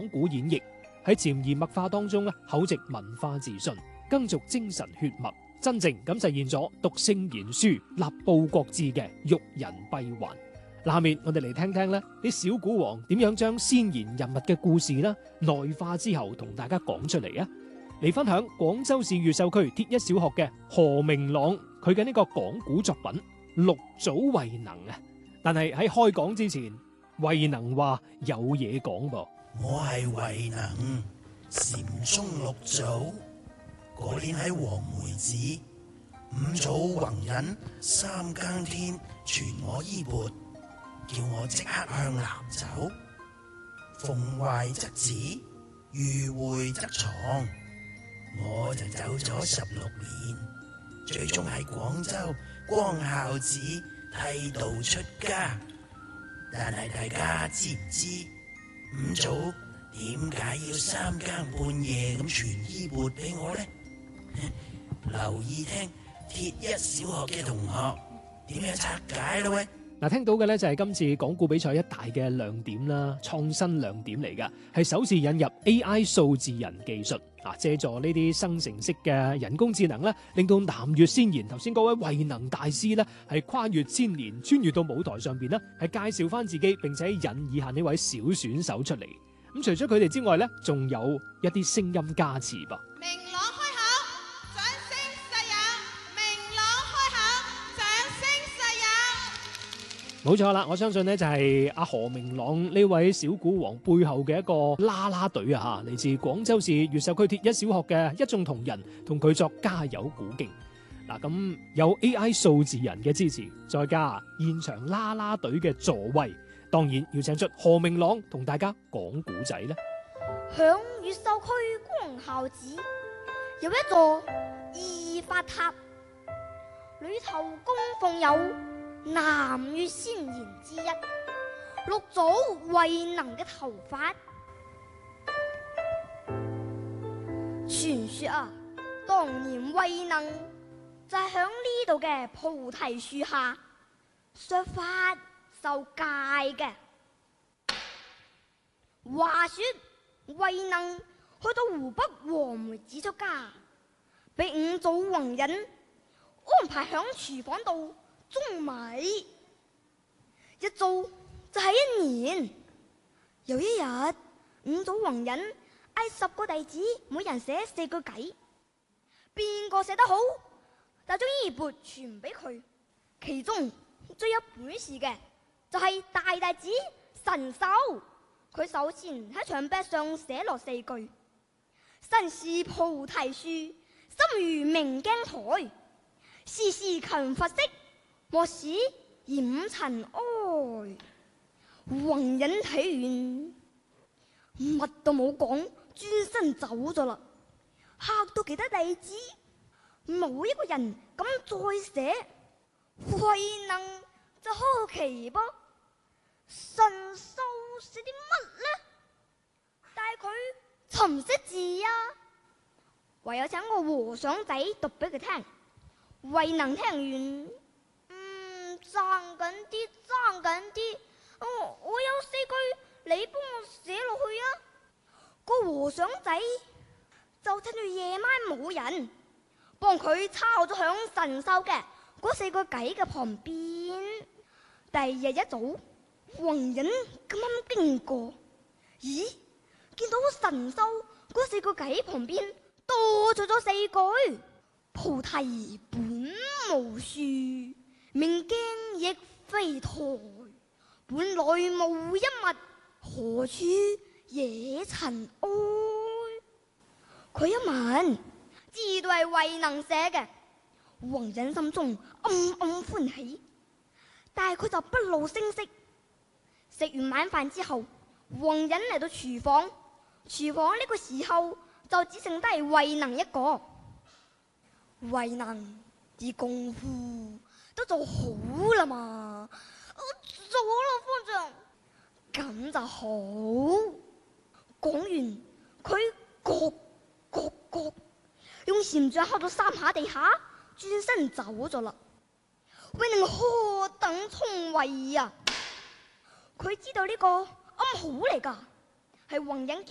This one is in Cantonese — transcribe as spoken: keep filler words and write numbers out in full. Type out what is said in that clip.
講古演繹，喺潛移默化當中咧，口植文化自信，耕耘精神血脈，真正咁實現咗讀聖賢書、立報國志嘅育人閉環。下面我哋嚟聽聽咧啲小古王點樣將先賢人物嘅故事啦內化之後，同大家講出嚟啊！嚟分享廣州市越秀區鐵一小學嘅何明朗佢嘅呢個講古作品《六祖慧能》啊！但係喺開講之前，慧能話有嘢講噃。 我係慧能，禪宗六祖。嗰年喺黃梅寺，五祖弘忍三更天傳我衣缽，叫我即刻向南走。逢壞則止，遇會則藏。我就走咗十六年，最終喺廣州光孝寺剃度出家。但係大家知唔知五祖點解要三更半夜咁傳衣缽俾我呢？留意聽鐵一小學嘅同學點樣拆解啦喂！ 嗱，聽到嘅咧就係今次講古比賽一大嘅亮點啦，創新亮點嚟噶，係首次引入 A I 數字人技術，啊，借助呢啲生成式嘅人工智能咧，令到南越先賢頭先嗰位慧能大師咧，係跨越千年，穿越到舞台上邊咧，係介紹翻自己，並且引以下呢位小選手出嚟。咁除咗佢哋之外咧，仲有一啲聲音加持噃。 明朗開口，掌聲實有；明朗開口，掌聲實有。 冇錯啦，我相信呢就係阿何明朗呢位小古王背後嘅一個啦啦隊啊，吓，嚟自廣州市越秀區鐵一小學嘅一眾同仁同佢作加油鼓勁。嗱，咁有 A I 數字人嘅支持，再加現場啦啦隊嘅助威，當然要請出何明朗同大家講古仔咧。 響越秀區光孝寺有一座二法塔，裏頭供奉有南越先賢之一六祖慧能嘅頭髮。傳說啊，當年慧能就係響呢度嘅菩提樹下說法受戒嘅。話說慧能去到湖北黃梅寺出家，被五祖弘忍安排響廚房度舂米，一做就係一年。有一日，五祖弘忍嗌十個弟子每人寫四句偈，邊個寫得好就將衣缽傳俾佢。其中最有本事嘅就係大弟子神秀，佢首先喺牆壁上寫落四句：身是菩提樹，心如明鏡台，時時勤拂拭，莫使染塵埃。弘忍睇完乜都冇講，轉身走咗啦，嚇到其他弟子，冇一個人敢再寫。慧能就好奇噃，神秀寫啲乜呢？但係佢尋唔識字啊，唯有請個和尚仔讀俾佢聽。慧能聽完，嗯，爭緊啲，爭緊啲，我我有四句，你幫我寫落去啊。個和尚仔就趁住夜晚冇人，幫佢抄咗響神秀嘅嗰四個偈嘅旁邊。第二日一早，弘忍咁啱經過，咦，見到神秀嗰四個偈旁邊多咗咗四句：菩提本無樹，明鏡亦非台，本來無一物，何處惹塵埃。佢一問，知道係慧能寫嘅，弘忍心中暗暗歡喜，但係佢就不露聲色。食完晚飯之後，弘忍嚟到廚房，廚房呢個時候就只剩低慧能一個。慧能啲功夫都做好啦嘛，我做好啦，方丈，咁就好。講完，佢咯咯咯用禪杖敲到三下地下，轉身走咗啦。慧能何等聰慧啊！佢知道呢個暗號嚟噶，係弘忍叫